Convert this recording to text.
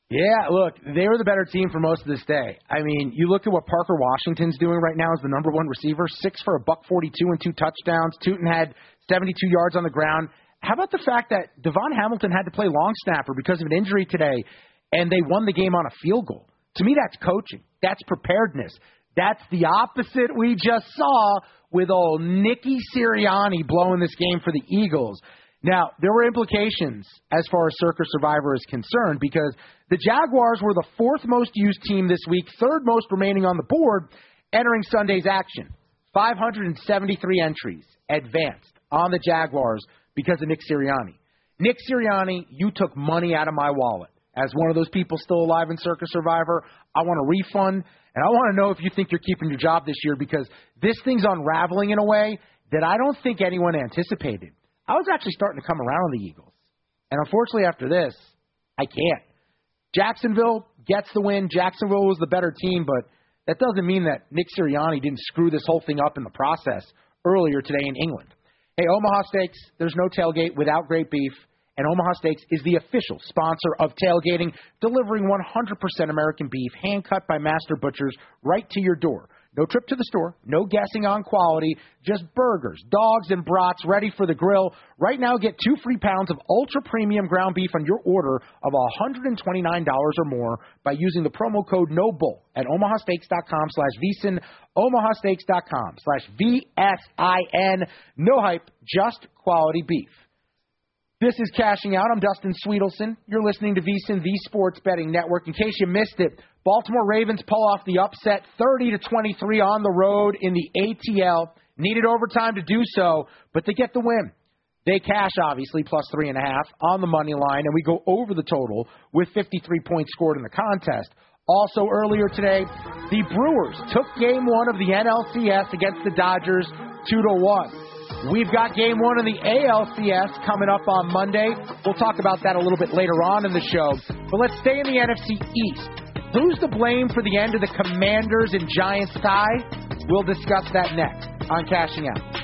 Yeah, look, they were the better team for most of this day. I mean, you look at what Parker Washington's doing right now as the number one receiver, 6 for $142 and 2 touchdowns. Tootin had 72 yards on the ground. How about the fact that Devon Hamilton had to play long snapper because of an injury today, and they won the game on a field goal? To me, that's coaching. That's preparedness. That's the opposite we just saw with old Nicky Sirianni blowing this game for the Eagles. Now, there were implications as far as Circa Survivor is concerned because the Jaguars were the 4th most used team this week, 3rd most remaining on the board entering Sunday's action. 573 entries advanced on the Jaguars because of Nick Sirianni. Nick Sirianni, you took money out of my wallet. As one of those people still alive in Circa Survivor, I want a refund, and I want to know if you think you're keeping your job this year because this thing's unraveling in a way that I don't think anyone anticipated. I was actually starting to come around on the Eagles. And unfortunately after this, I can't. Jacksonville gets the win. Jacksonville was the better team, but that doesn't mean that Nick Sirianni didn't screw this whole thing up in the process earlier today in England. Hey, Omaha Steaks, there's no tailgate without great beef. And Omaha Steaks is the official sponsor of tailgating, delivering 100% American beef, hand-cut by master butchers, right to your door. No trip to the store, no guessing on quality, just burgers, dogs, and brats ready for the grill. Right now, get 2 free pounds of ultra-premium ground beef on your order of $129 or more by using the promo code NOBULL at omahasteaks.com/VSIN, omahasteaks.com/VSIN. No hype, just quality beef. This is Cashing Out. I'm Dustin Sweetelson. You're listening to VSiN, the Sports Betting Network. In case you missed it, Baltimore Ravens pull off the upset 30-23 on the road in the ATL. Needed overtime to do so, but they get the win. They cash, obviously, plus 3.5 on the money line, and we go over the total with 53 points scored in the contest. Also earlier today, the Brewers took Game 1 of the NLCS against the Dodgers 2-1. We've got Game 1 of the ALCS coming up on Monday. We'll talk about that a little bit later on in the show. But let's stay in the NFC East. Who's to blame for the end of the Commanders and Giants tie? We'll discuss that next on Cashing Out.